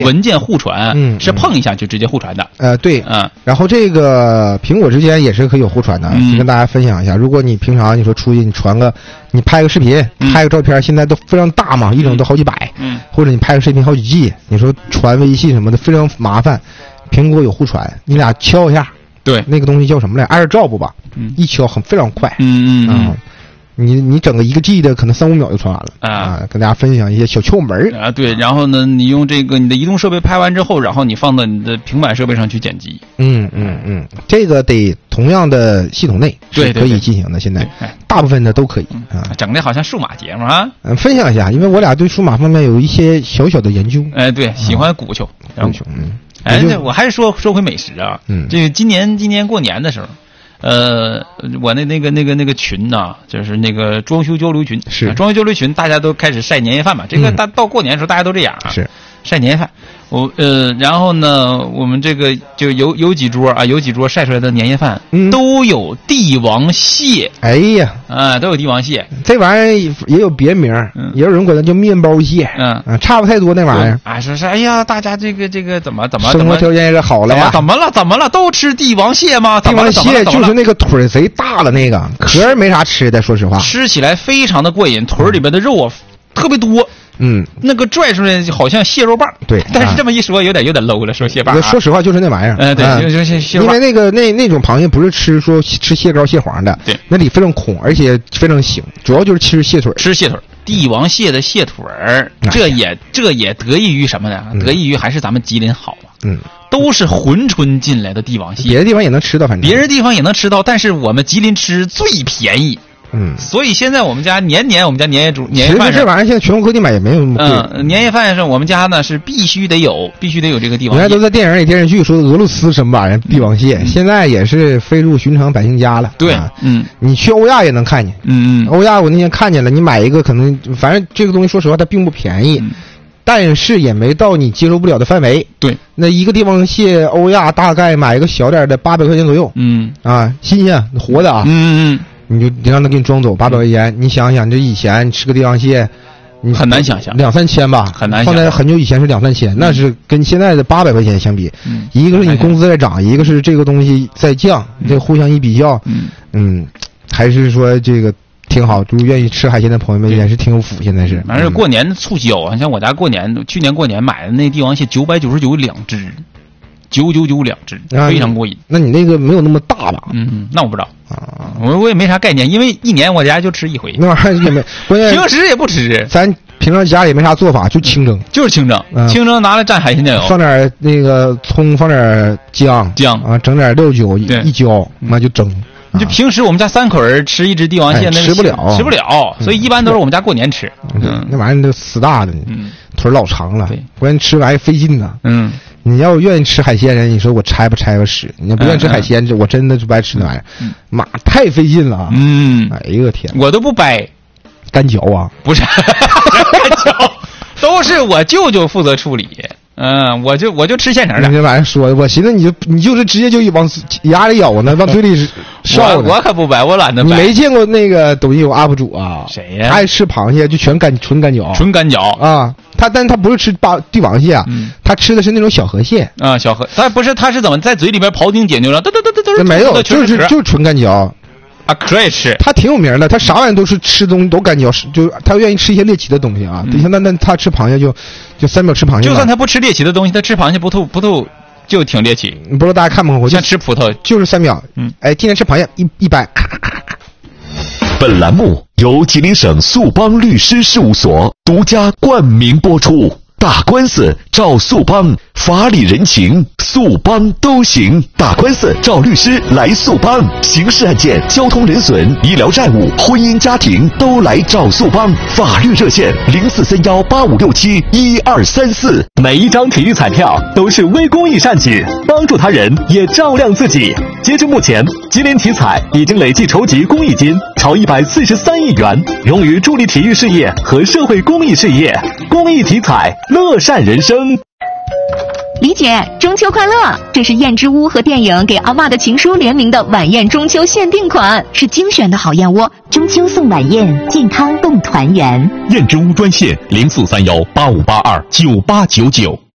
文件互传，是碰一下就直接互传的。 对，然后这个苹果之间也是可以有互传的，跟大家分享一下。如果你平常你说出去你传个，你拍个视频，拍个照片，现在都非常大嘛，一整都好几百，或者你拍个视频好几 G， 你说传微信什么的非常麻烦。苹果有互传，你俩敲一下， 对， 那个东西叫什么来 ？AirDrop 吧，一敲非常快，你整个1个 G 的可能3-5秒就传完了跟大家分享一些小窍门啊。对，然后呢，你用这个你的移动设备拍完之后，然后你放到你的平板设备上去剪辑。 这个得同样的系统内是可以进行的。现在大部分的都可以整的好像数码节目啊。 分享一下，因为我俩对数码方面有一些小小的研究。 对，喜欢鼓球。我还是说回美食啊。这个今年过年的时候。我那个群呢，就是那个装修交流群，是装修交流群，大家都开始晒年夜饭嘛。这个到过年的时候，大家都这样啊，是晒年夜饭。然后呢，我们这个就有几桌晒出来的年夜饭，都有帝王蟹。哎呀，都有帝王蟹。 这玩意儿也有别名，也有人管它叫面包蟹。差不太多那玩意儿。 说哎呀，大家这个怎么生活条件也是好了呀？ 怎么了？都吃帝王蟹吗？ 帝王蟹就是那个腿贼大了那个，壳儿没啥吃的，说实话。 吃起来非常的过瘾，腿里边的肉啊特别多。那个拽出来好像蟹肉棒，对，但是这么一说有点 low 了，说蟹棒。 说实话就是那玩意儿， 对，就是蟹棒。 因为那种螃蟹不是吃蟹膏蟹黄的，对，那里非常空，而且非常腥，主要就是吃蟹腿。 帝王蟹的蟹腿儿，这也得益于什么呢？得益于还是咱们吉林好嘛。都是珲春进来的帝王蟹， 别的地方也能吃到，反正别的地方也能吃到，但是我们吉林吃最便宜。所以现在我们家年夜饭， 这玩意儿现在全国各地买也没有那么贵。年夜饭上我们家呢是必须得有这个帝王蟹。 原来都在电影里电视剧说俄罗斯什么玩意儿帝王蟹，现在也是飞入寻常百姓家了。 对， 你去欧亚也能看见。欧亚我那天看见了，你买一个可能，反正这个东西说实话它并不便宜。但是也没到你接受不了的范围。对，那一个帝王蟹欧亚大概买一个小点的800块钱左右。新鲜活的啊。你让他给你装走800块钱，你想想，这以前吃个帝王蟹， 你很难想象 ，2-3千吧， 很难想象。放在很久以前是2-3千，那是跟现在的800块钱相比，一个是你工资在涨，一个是这个东西在降，这互相一比较，还是说这个挺好。就是愿意吃海鲜的朋友们也是挺有福，现在是。 反正过年的促销啊，像我家去年过年买的那帝王蟹999两只。999两只，非常过瘾。 那你那个没有那么大吧？ 那我不知道我也没啥概念，因为一年我家就吃一回， 那玩意儿也没，关键平时也不吃。 咱平常家里没啥做法，就清蒸， 清蒸拿来蘸海鲜酱油， 放点那个葱，放点姜啊，整点料酒一浇，那就蒸。 你就平时我们家3口人吃一只帝王蟹，那吃不了， 所以一般都是我们家过年吃。 那玩意儿都死大的，腿老长了，关键吃玩意费劲呢。你要愿意吃海鲜人，你说我拆吧屎，你不愿意吃海鲜，我真的就不爱吃那玩意儿。妈，太费劲了。哎呦我天， 我都不掰， 干嚼啊？ 不是，干嚼都是我舅舅负责处理。我就吃现成的。 这玩意儿说的，我寻思你就是直接就往牙里咬呢，往嘴里烧呢。 我可不掰，我懒得掰。 你没见过那个抖音有 UP 主啊？ 谁呀？ 爱吃螃蟹就纯干嚼啊。但他不是吃帝王蟹啊，他吃的是那种小河蟹啊，小河。他是怎么在嘴里边庖丁解牛了？ 没有，就是纯干嚼。 可以吃， 他挺有名的，他啥玩意都是吃东西都干嚼，就他愿意吃一些猎奇的东西啊。那他吃螃蟹就3秒吃螃蟹。 就算他不吃猎奇的东西，他吃螃蟹不透就挺猎奇。 不知道大家看没看过？ 像吃葡萄就是3秒。今天吃螃蟹一掰。 本栏目由吉林省速邦律师事务所独家冠名播出。打官司找速邦，法理人情速邦都行。打官司找律师来速邦，刑事案件、交通人损、医疗债务、婚姻家庭都来找速邦。法律热线043185671234。 每一张体育彩票都是微公益善举，帮助他人也照亮自己。截至目前，吉林体彩已经累计筹集公益金超143亿元，用于助力体育事业和社会公益事业。公益体彩，乐善人生。 李姐，中秋快乐！这是燕之屋和电影《给阿嬷的情书》联名的晚宴中秋限定款，是精选的好燕窝。中秋送晚宴，健康共团圆。 燕之屋专线043185829899。